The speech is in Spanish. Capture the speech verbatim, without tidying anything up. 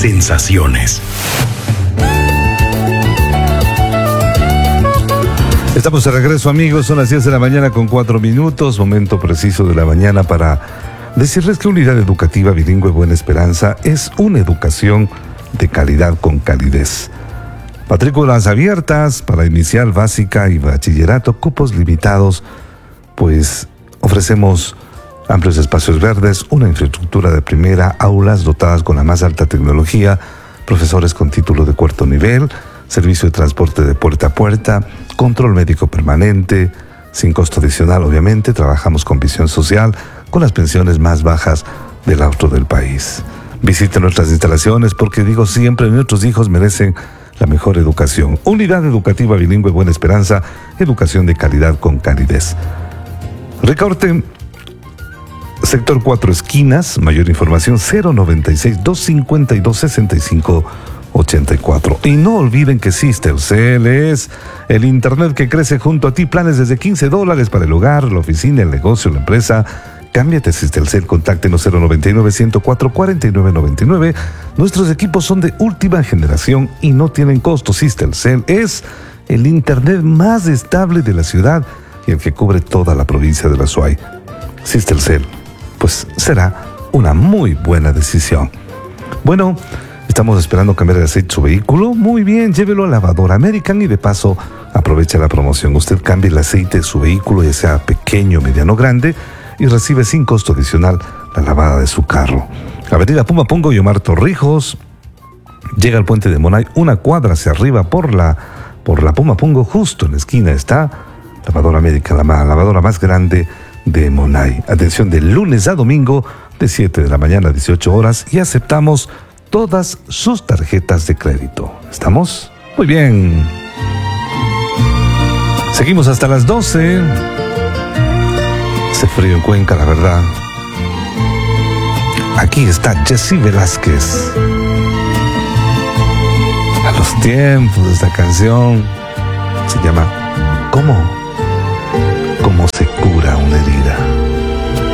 sensaciones. Estamos de regreso, amigos, son las diez de la mañana con cuatro minutos, momento preciso de la mañana para decirles que Unidad Educativa Bilingüe Buena Esperanza es una educación de calidad con calidez. Matrículas abiertas para inicial, básica y bachillerato, cupos limitados, pues ofrecemos amplios espacios verdes, una infraestructura de primera, aulas dotadas con la más alta tecnología, profesores con título de cuarto nivel, servicio de transporte de puerta a puerta, control médico permanente, sin costo adicional obviamente, trabajamos con visión social, con las pensiones más bajas del auto del país. Visite nuestras instalaciones porque digo siempre, nuestros hijos merecen la mejor educación. Unidad Educativa Bilingüe Buena Esperanza, educación de calidad con calidez. Recorte, sector Cuatro Esquinas, mayor información cero noventa y seis, doscientos cincuenta y dos, sesenta y cinco ochenta y cuatro. Y no olviden que Cistercel es el internet que crece junto a ti. Planes desde quince dólares para el hogar, la oficina, el negocio, la empresa. Cámbiate a Cistercel, contáctenos cero noventa y nueve, ciento cuatro, cuarenta y nueve noventa y nueve. Nuestros equipos son de última generación y no tienen costo. Cistercel es el internet más estable de la ciudad y el que cubre toda la provincia de la Suay. Cistercel, pues será una muy buena decisión. Bueno, estamos esperando cambiar de aceite su vehículo. Muy bien, llévelo a Lavadora American y de paso aproveche la promoción. Usted cambie el aceite de su vehículo, ya sea pequeño, mediano o grande, y recibe sin costo adicional la lavada de su carro. Avenida Pumapungo y Omar Torrijos. Llega al puente de Monay, una cuadra hacia arriba por la, por la Pumapungo, justo en la esquina está Lavadora American, la lavadora más grande de Monay. Atención de lunes a domingo de siete de la mañana a dieciocho horas y aceptamos todas sus tarjetas de crédito. ¿Estamos? Muy bien. Seguimos hasta las doce. Hace frío en Cuenca, la verdad. Aquí está Jessy Velázquez. A los tiempos de esta canción se llama ¿Cómo? ¿Cómo se cura una herida?